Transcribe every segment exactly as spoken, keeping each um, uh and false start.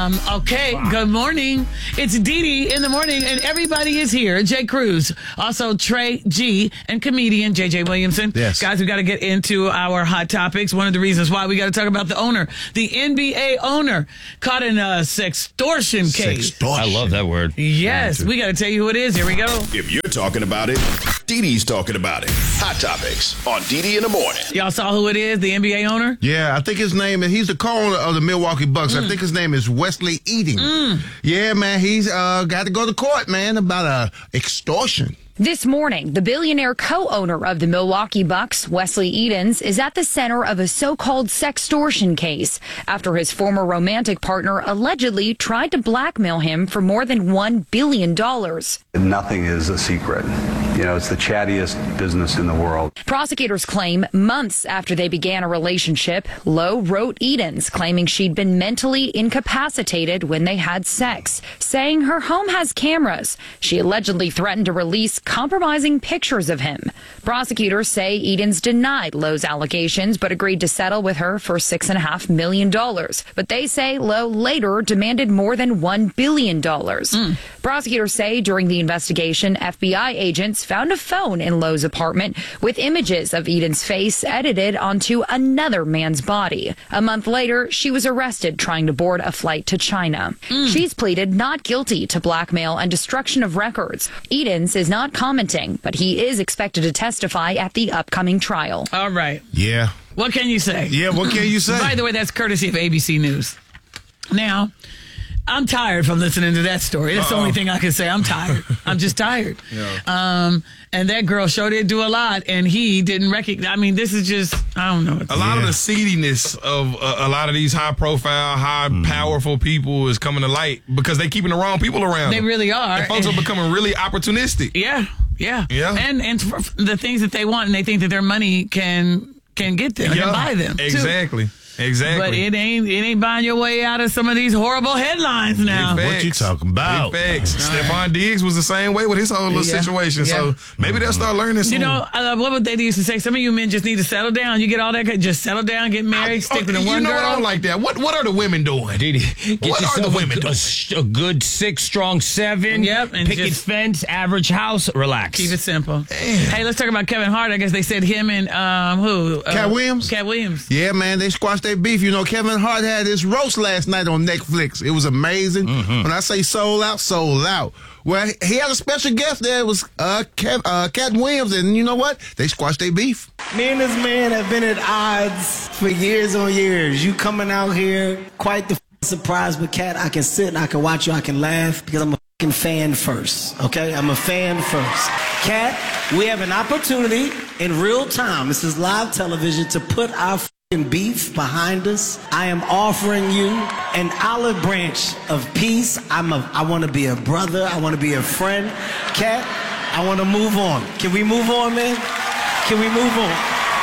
Um, okay, wow. Good morning. It's Dee Dee in the morning, and everybody is here. Jay Cruz, also Trey G, and comedian J J Williamson. Yes. Guys, we got to get into our hot topics. One of the reasons why we got to talk about the owner, the N B A owner, caught in a sextortion case. Sextortion. I love that word. Yes, we got to tell you who it is. Here we go. If you're talking about it, Dee Dee's talking about it. Hot topics on Dee Dee in the morning. Y'all saw who it is, the N B A owner? Yeah, I think his name is, he's the co-owner of the Milwaukee Bucks. Mm. I think his name is Wesley Edens. Mm. Yeah, man, he's uh, got to go to court, man, about uh, extortion. This morning, the billionaire co-owner of the Milwaukee Bucks, Wesley Edens, is at the center of a so-called sextortion case after his former romantic partner allegedly tried to blackmail him for more than one billion dollars. Nothing is a secret. You know, it's the chattiest business in the world. Prosecutors claim months after they began a relationship, Lowe wrote Edens claiming she'd been mentally incapacitated when they had sex, saying her home has cameras. She allegedly threatened to release compromising pictures of him. Prosecutors say Edens denied Lowe's allegations but agreed to settle with her for six and a half million dollars. But they say Lowe later demanded more than one billion dollars. Mm. Prosecutors say during the investigation, F B I agents found a phone in Lowe's apartment with images of Edens' face edited onto another man's body. A month later, she was arrested trying to board a flight to China. Mm. She's pleaded not guilty to blackmail and destruction of records. Edens is not commenting, but he is expected to testify at the upcoming trial. All right. Yeah. What can you say? Yeah, what can you say? By the way, that's courtesy of A B C News. Now, I'm tired from listening to that story. That's Uh-oh. the only thing I can say. I'm tired. I'm just tired. Yeah. Um, and that girl sure did do a lot, and he didn't recognize. I mean, this is just, I don't know. A lot yeah. of the seediness of uh, a lot of these high-profile, high-powerful mm. people is coming to light because they keeping the wrong people around They them. really are. And folks are becoming really opportunistic. Yeah, yeah. Yeah. And, and the things that they want, and they think that their money can can get them, yeah. can buy them, Exactly. Too. Exactly. But it ain't it ain't buying your way out of some of these horrible headlines now. What you talking about? Big facts. Stephon Diggs was the same way with his whole little yeah. situation. Yeah. So maybe they'll start learning soon. You know, uh, what would they used to say? Some of you men just need to settle down. You get all that, just settle down, get married, I, stick with the you one know girl. What I don't like that. What What are the women doing? Did he get what yourself are the women a, doing? A, a good six, strong seven. Yep. And picket just fence, average house, relax. Keep it simple. Damn. Hey, let's talk about Kevin Hart. I guess they said him and um who? Uh, Cat Williams. Cat Williams. Yeah, man, they squashed their beef. You know, Kevin Hart had his roast last night on Netflix. It was amazing. Mm-hmm. When I say sold out, sold out. Well, he had a special guest there. It was uh, Cat, uh, Cat Williams, and you know what? They squashed their beef. Me and this man have been at odds for years on years. You coming out here, quite the f- surprise, but Cat, I can sit and I can watch you, I can laugh, because I'm a f***ing fan first, okay? I'm a fan first. Cat, we have an opportunity in real time, this is live television, to put our f- beef behind us. I am offering you an olive branch of peace. I'm a, I want to be a brother. I want to be a friend. Cat, I want to move on. Can we move on, man? Can we move on?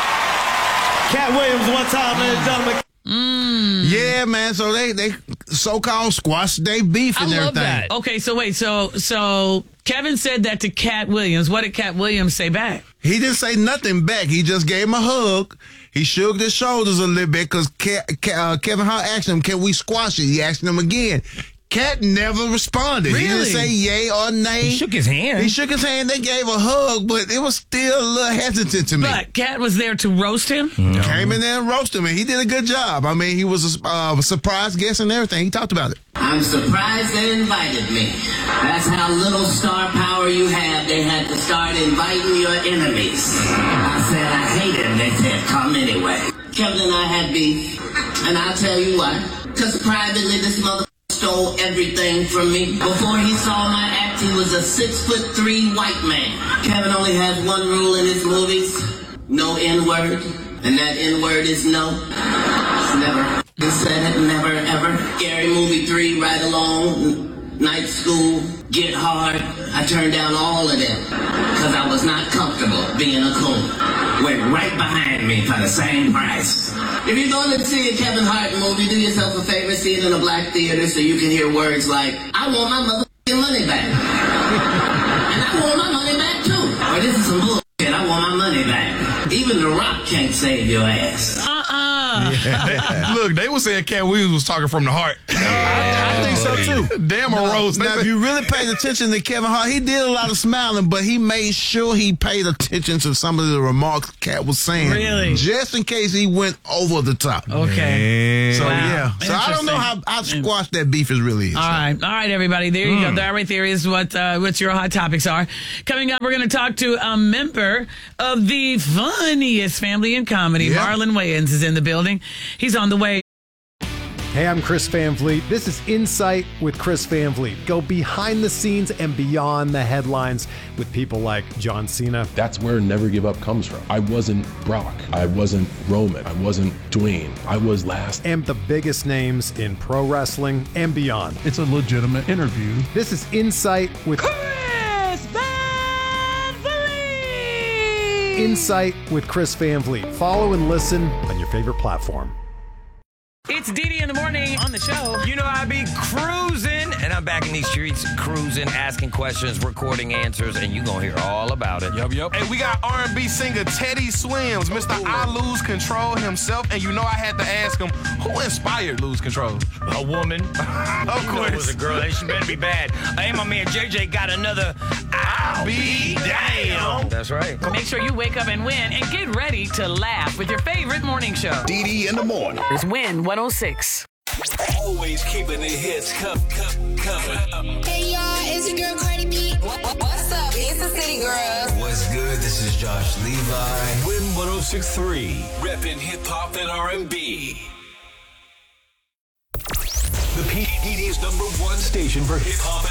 Cat Williams, one time, ladies and gentlemen. Mm. Yeah, man. So they they so-called squashed their beef and I love everything. That. Okay, so wait, so so Kevin said that to Cat Williams. What did Cat Williams say back? He didn't say nothing back. He just gave him a hug. He shook his shoulders a little bit because uh, Kevin Hart asked him, can we squash it? He asked him again. Cat never responded. Really? He didn't say yay or nay. He shook his hand. He shook his hand. They gave a hug, but it was still a little hesitant to me. But Cat was there to roast him? No. Came in there and roasted him, and he did a good job. I mean, he was a, uh, a surprise guest and everything. He talked about it. I'm surprised they invited me. That's how little star power you have. They had to start inviting your enemies. I said I hate them. They said, come anyway. Kevin and I had beef, and I'll tell you why. Because privately, this mother stole everything from me. Before he saw my act, he was a six foot three white man. Kevin only has one rule in his movies: no N-word, and that N-word is no. It's never. He said it, never ever. Scary Movie three, Ride Along, Night School, Get Hard. I turned down all of them because I was not comfortable being a coon. Went right behind me for the same price. If you're going to see a Kevin Hart movie, do yourself a favor, see it in a black theater so you can hear words like, I want my motherfucking money back. And I want my money back too. Or this is some bullshit, I want my money back. Even The Rock can't save your ass. Uh-uh. Yeah. Look, they were saying Cat Williams was talking from the heart. I, I so too. Damn a Now, roast. now, if you really paid attention to Kevin Hart, he did a lot of smiling, but he made sure he paid attention to some of the remarks Cat was saying. Really? Just in case he went over the top. Okay. So, Wow. yeah. So I don't know how, how squashed that beef is really is. All right, all right, everybody. There you go. That right there is what uh, what your hot topics are. Coming up, we're going to talk to a member of the funniest family in comedy. Yeah. Marlon Wayans is in the building. He's on the way. Hey, I'm Chris Van Vliet. This is Insight with Chris Van Vliet. Go behind the scenes and beyond the headlines with people like John Cena. That's where Never Give Up comes from. I wasn't Brock. I wasn't Roman. I wasn't Dwayne. I was last. And the biggest names in pro wrestling and beyond. It's a legitimate interview. This is Insight with Chris Van Vliet. Insight with Chris Van Vliet. Follow and listen on your favorite platform. It's Dee Dee in the morning on the show. You know I be cruising, and I'm back in these streets cruising, asking questions, recording answers, and you gonna hear all about it. Yup, yup. Hey, we got R and B singer Teddy Swims, Mister I Lose Control himself, and you know I had to ask him, who inspired Lose Control? A woman. Of course. It was a girl. Hey, she better be bad. Hey, my man J J got another I'll be damn. That's right. Make sure you wake up and win, and get ready to laugh with your favorite morning show. Dee Dee in the morning. It's Win one oh six. Always keeping the hits com- com- coming. Hey y'all, it's your girl Cardi B. What's up? It's the City Girls. What's good? This is Josh Levi. Win one oh six point three. Reppin' hip hop and R and B. The P D D's number one station for hip hop